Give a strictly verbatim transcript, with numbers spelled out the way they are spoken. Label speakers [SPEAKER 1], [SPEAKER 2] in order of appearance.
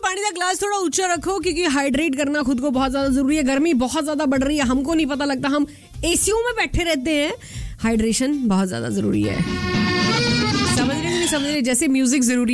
[SPEAKER 1] पानी का ग्लास थोड़ा ऊंचा रखो क्योंकि हाइड्रेट करना खुद को बहुत ज्यादा जरूरी है. गर्मी बहुत ज्यादा बढ़ रही है, हमको नहीं पता लगता, हम एसीयू में बैठे रहते हैं. हाइड्रेशन बहुत ज्यादा जरूरी है. समझ रहे नहीं समझ रहे, जैसे म्यूजिक जरूरी